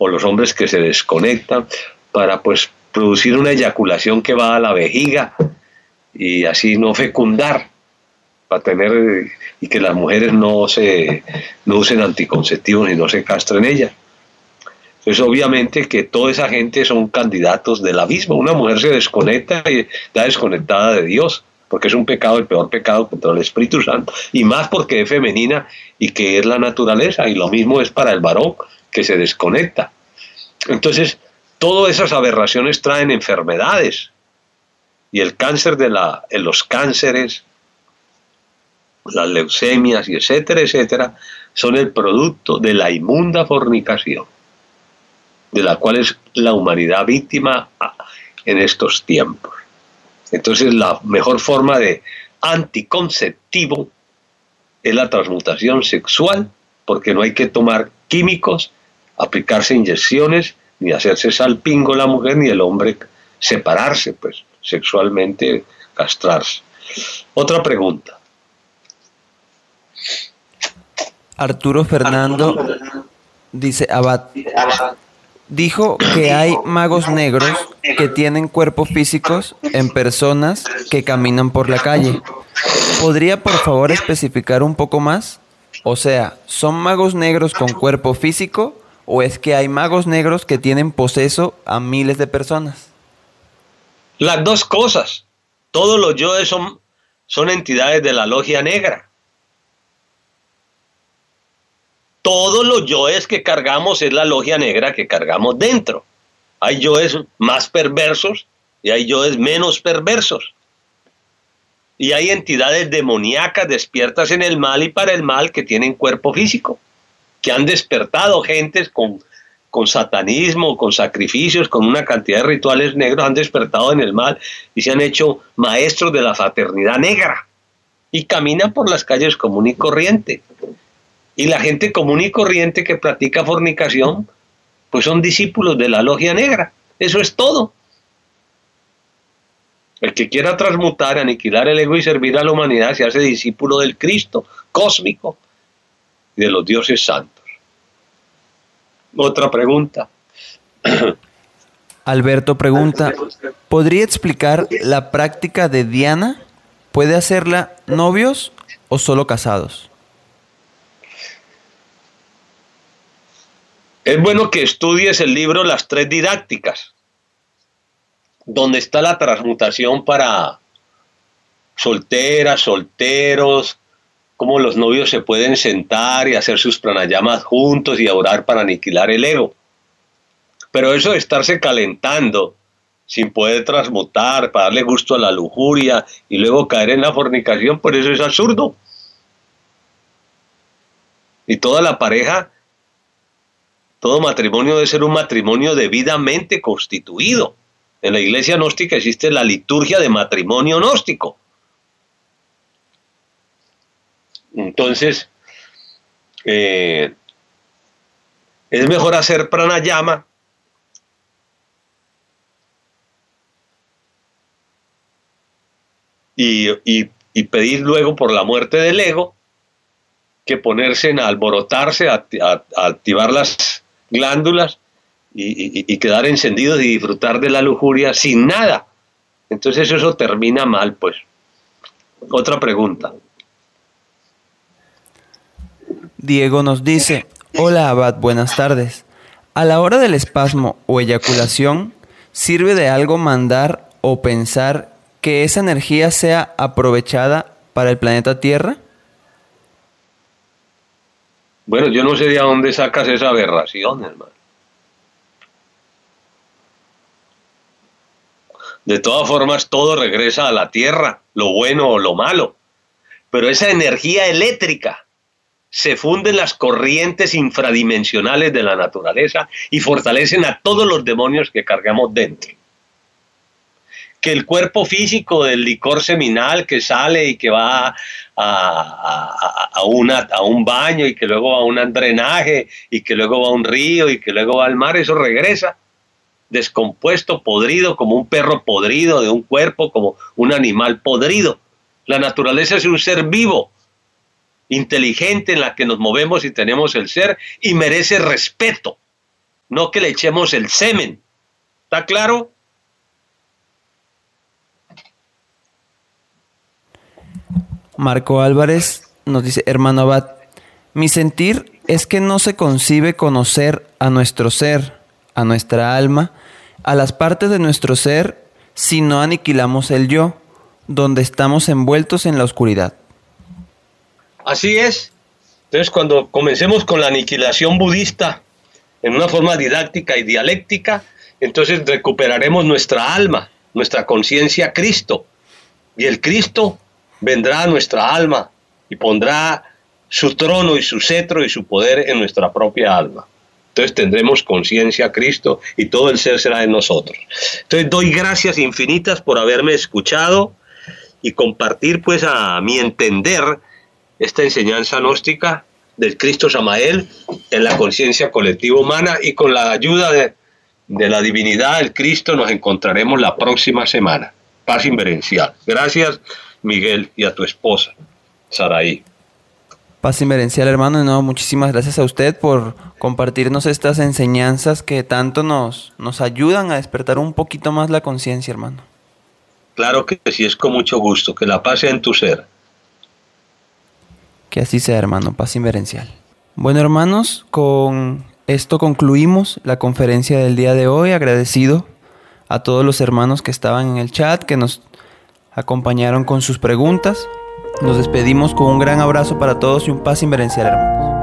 o los hombres que se desconectan para pues producir una eyaculación que va a la vejiga y así no fecundar, para tener, y que las mujeres no usen anticonceptivos y no se castren ellas. Entonces obviamente que toda esa gente son candidatos del abismo. Una mujer se desconecta y está desconectada de Dios, porque es un pecado, el peor pecado contra el Espíritu Santo, y más porque es femenina y que es la naturaleza, y lo mismo es para el varón que se desconecta. Entonces todas esas aberraciones traen enfermedades, y el cáncer los cánceres, las leucemias y etcétera, etcétera, son el producto de la inmunda fornicación, de la cual es la humanidad víctima en estos tiempos. Entonces la mejor forma de anticonceptivo es la transmutación sexual, porque no hay que tomar químicos, aplicarse inyecciones, ni hacerse salpingo la mujer, ni el hombre separarse, pues, sexualmente, castrarse. Otra pregunta. Arturo Fernando dice, Abad, dijo que hay magos negros que tienen cuerpos físicos en personas que caminan por la calle. ¿Podría por favor especificar un poco más? O sea, ¿son magos negros con cuerpo físico o es que hay magos negros que tienen poseso a miles de personas? Las dos cosas. Todos los yoes son entidades de la logia negra. Todos los yoes que cargamos es la logia negra que cargamos dentro. Hay yoes más perversos y hay yoes menos perversos. Y hay entidades demoníacas despiertas en el mal y para el mal que tienen cuerpo físico, que han despertado gentes con satanismo, con sacrificios, con una cantidad de rituales negros, han despertado en el mal y se han hecho maestros de la fraternidad negra y caminan por las calles común y corriente. Y la gente común y corriente que practica fornicación, pues son discípulos de la logia negra. Eso es todo. El que quiera transmutar, aniquilar el ego y servir a la humanidad se hace discípulo del Cristo cósmico y de los dioses santos. Otra pregunta. Alberto pregunta, ¿podría explicar la práctica de Diana? ¿Puede hacerla novios o solo casados? Es bueno que estudies el libro Las Tres Didácticas, donde está la transmutación para solteras, solteros, cómo los novios se pueden sentar y hacer sus pranayamas juntos y orar para aniquilar el ego. Pero eso de estarse calentando sin poder transmutar, para darle gusto a la lujuria y luego caer en la fornicación, por eso es absurdo. Y toda la pareja, todo matrimonio debe ser un matrimonio debidamente constituido. En la iglesia gnóstica existe la liturgia de matrimonio gnóstico. Entonces, es mejor hacer pranayama y pedir luego por la muerte del ego que ponerse a alborotarse, a activar las glándulas y quedar encendidos y disfrutar de la lujuria sin nada. Entonces eso termina mal, pues. Otra pregunta. Diego nos dice, hola Abad, buenas tardes. A la hora del espasmo o eyaculación, ¿sirve de algo mandar o pensar que esa energía sea aprovechada para el planeta Tierra? Bueno, yo no sé de dónde sacas esa aberración, hermano. De todas formas, todo regresa a la Tierra, lo bueno o lo malo. Pero esa energía eléctrica se funde en las corrientes infradimensionales de la naturaleza y fortalecen a todos los demonios que cargamos dentro. Que el cuerpo físico del licor seminal que sale y que va a un baño y que luego va a un drenaje y que luego va a un río y que luego va al mar, eso regresa descompuesto, podrido, como un perro podrido de un cuerpo, como un animal podrido. La naturaleza es un ser vivo, inteligente, en la que nos movemos y tenemos el ser, y merece respeto. no que le echemos el semen. ¿Está claro? Marco Álvarez nos dice: hermano Abad, mi sentir es que no se concibe conocer a nuestro ser, a nuestra alma, a las partes de nuestro ser, si no aniquilamos el yo, donde estamos envueltos en la oscuridad. Así es. Entonces, cuando comencemos con la aniquilación budista en una forma didáctica y dialéctica, entonces recuperaremos nuestra alma, nuestra conciencia Cristo. Y el Cristo vendrá a nuestra alma y pondrá su trono y su cetro y su poder en nuestra propia alma. Entonces tendremos conciencia Cristo y todo el ser será en nosotros. Entonces doy gracias infinitas por haberme escuchado y compartir, pues, a mi entender, esta enseñanza gnóstica del Cristo Samael en la conciencia colectiva humana, y con la ayuda de la divinidad del Cristo nos encontraremos la próxima semana. Paz inverencial. Gracias, Miguel, y a tu esposa, Saraí. Paz inverencial, hermano. Y no, muchísimas gracias a usted por compartirnos estas enseñanzas que tanto nos ayudan a despertar un poquito más la conciencia, hermano. Claro que sí, es con mucho gusto. Que la paz sea en tu ser. Que así sea, hermano. Paz inverencial. Bueno, hermanos, con esto concluimos la conferencia del día de hoy. Agradecido a todos los hermanos que estaban en el chat, que nos acompañaron con sus preguntas. Nos despedimos con un gran abrazo para todos y un paz inverencial, hermanos.